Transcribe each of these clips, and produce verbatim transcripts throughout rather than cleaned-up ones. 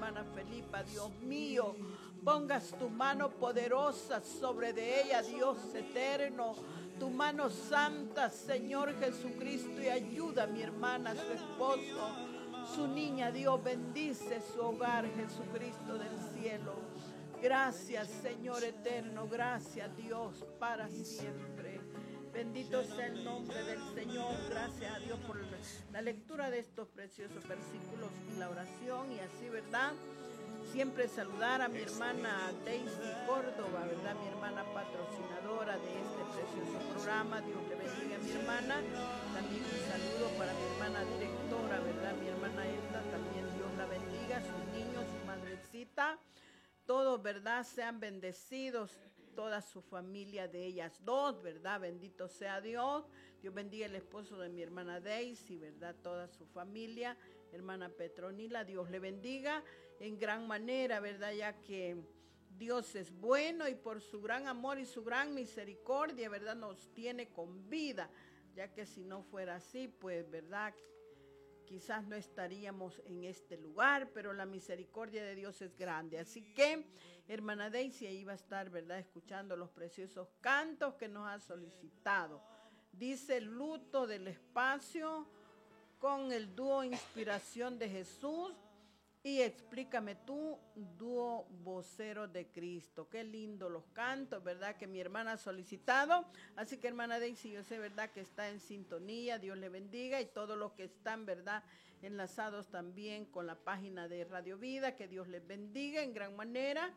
hermana Felipa, Dios mío. Pongas tu mano poderosa sobre de ella, Dios eterno. Tu mano santa, Señor Jesucristo, y ayuda a mi hermana, a su esposo, su niña. Dios, bendice su hogar, Jesucristo del cielo. Gracias, Señor eterno. Gracias, Dios, para siempre. Bendito sea el nombre del Señor. Gracias a Dios por la lectura de estos preciosos versículos y la oración. Y así, ¿verdad? Siempre saludar a mi hermana Daisy Córdoba, ¿verdad? Mi hermana patrocinadora de este precioso programa. Dios le bendiga a mi hermana. También un saludo para mi hermana directora, ¿verdad? Mi hermana Elda, también Dios la bendiga. Sus niños, su madrecita. Todos, ¿verdad? Sean bendecidos. Toda su familia de ellas dos, ¿verdad? Bendito sea Dios. Dios bendiga el esposo de mi hermana Daisy, ¿verdad? Toda su familia. Hermana Petronila, Dios le bendiga en gran manera, ¿verdad? Ya que Dios es bueno y por su gran amor y su gran misericordia, ¿verdad? Nos tiene con vida, ya que si no fuera así, pues, ¿verdad? Quizás no estaríamos en este lugar, pero la misericordia de Dios es grande. Así que, hermana Daisy, ahí va a estar, ¿verdad? Escuchando los preciosos cantos que nos ha solicitado. Dice Luto del Espacio, con el dúo Inspiración de Jesús y Explícame tú, dúo Vocero de Cristo. Qué lindo los cantos, ¿verdad? Que mi hermana ha solicitado. Así que, hermana Daisy, yo sé, ¿verdad? Que está en sintonía. Dios le bendiga. Y todos los que están, ¿verdad? Enlazados también con la página de Radio Vida. Que Dios les bendiga en gran manera.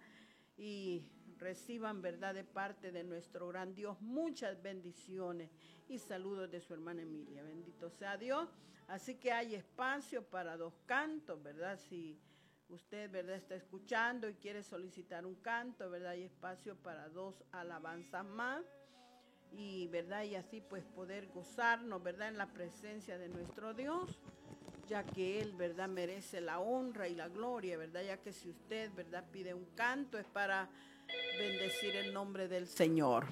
Y reciban, ¿verdad? De parte de nuestro gran Dios muchas bendiciones. Y saludos de su hermana Emilia. Bendito sea Dios. Así que hay espacio para dos cantos, ¿verdad? Si usted, ¿verdad? Está escuchando y quiere solicitar un canto, ¿verdad? Hay espacio para dos alabanzas más. Y, ¿verdad? Y así pues poder gozarnos, ¿verdad? En la presencia de nuestro Dios, ya que Él, ¿verdad? Merece la honra y la gloria, ¿verdad? Ya que si usted, ¿verdad? Pide un canto es para bendecir el nombre del Señor.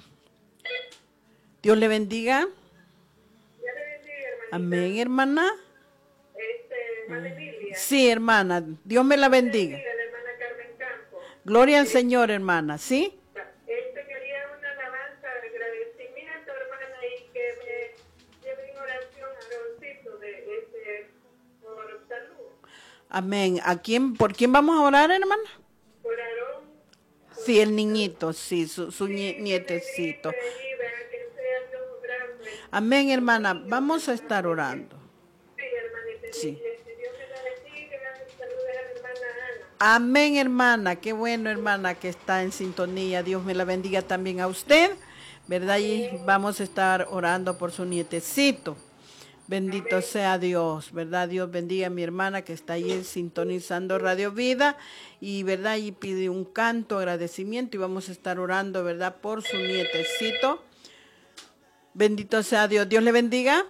Dios le bendiga. Dios le bendiga, hermanita. Amén, hermana. Este, hermana Emilia. Sí, hermana. Dios me la bendiga. Dios le bendiga, la hermana Carmen Campos. Gloria al Señor, hermana. ¿Sí? Este quería una alabanza de agradecimiento, hermana, y que me lleve en oración a Roncito de este por salud. Amén. ¿A quién, por quién vamos a orar, hermana? Por Aarón. Sí, el niñito, sí, su, su Sí, nietecito. Que me libre, que sea Dios grande. Amén, hermana. Vamos a estar orando. Sí, hermanita. Sí. Dios me la bendiga. Saludos a mi hermana Ana. Amén, hermana. Qué bueno, hermana, que está en sintonía. Dios me la bendiga también a usted, ¿verdad? Y vamos a estar orando por su nietecito. Bendito Amén. Sea Dios, ¿verdad? Dios bendiga a mi hermana que está ahí sintonizando Radio Vida y, ¿verdad? Y pide un canto, agradecimiento y vamos a estar orando, ¿verdad? Por su nietecito. Bendito sea Dios. Dios le bendiga.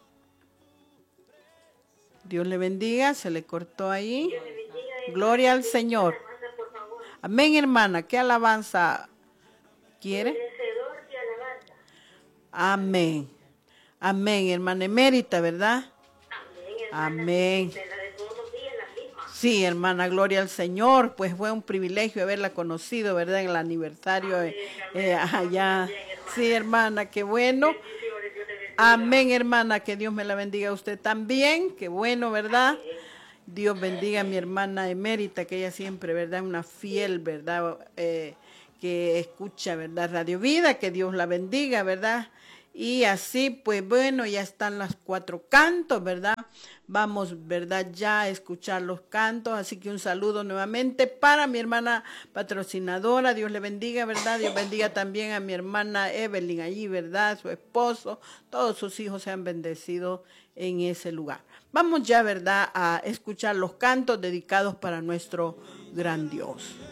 Dios le bendiga. Se le cortó ahí. Dios le bendiga. Gloria al Señor. Por favor. Amén, hermana. ¿Qué alabanza quiere? Merecedor de alabanza. Amén. Amén, hermana emérita, ¿verdad? Amén, hermana. Amén. De la de todos los días, la misma. Sí, hermana, gloria al Señor. Pues fue un privilegio haberla conocido, ¿verdad? En el aniversario Amén, eh, amén. allá. Amén, hermana. Sí, hermana, qué bueno. Bendiciones, Dios le bendiga. Amén, hermana, que Dios me la bendiga a usted también. Qué bueno, ¿verdad? Amén. Dios bendiga a mi hermana emérita, que ella siempre, ¿verdad? Una fiel, ¿verdad? Eh, que escucha, ¿verdad? Radio Vida, que Dios la bendiga, ¿verdad? Y así, pues bueno, ya están los cuatro cantos, ¿verdad? Vamos, ¿verdad? Ya a escuchar los cantos, así que un saludo nuevamente para mi hermana patrocinadora, Dios le bendiga, ¿verdad? Dios bendiga también a mi hermana Evelyn allí, ¿verdad? Su esposo, todos sus hijos sean bendecidos en ese lugar. Vamos ya, ¿verdad? A escuchar los cantos dedicados para nuestro gran Dios.